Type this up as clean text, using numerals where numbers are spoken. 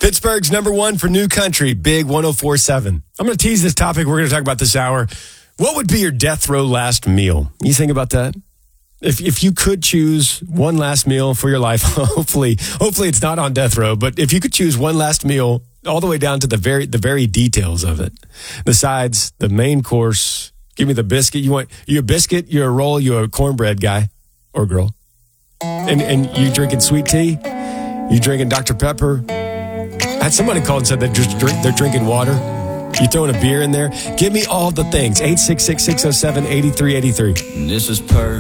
Pittsburgh's number one for new country, Big 104.7. I'm going to tease this topic we're going to talk about this hour. What would be your death row last meal? You think about that? If you could choose one last meal for your life, hopefully it's not on death row, but if you could choose one last meal all the way down to the very details of it, the sides, the main course, give me the biscuit. You a biscuit, you're a roll, you're a cornbread guy or girl. And you drinking sweet tea, you drinking Dr. Pepper. I had somebody call and said they're drinking water. You throwing a beer in there? Give me all the things. 866-607-8383. This is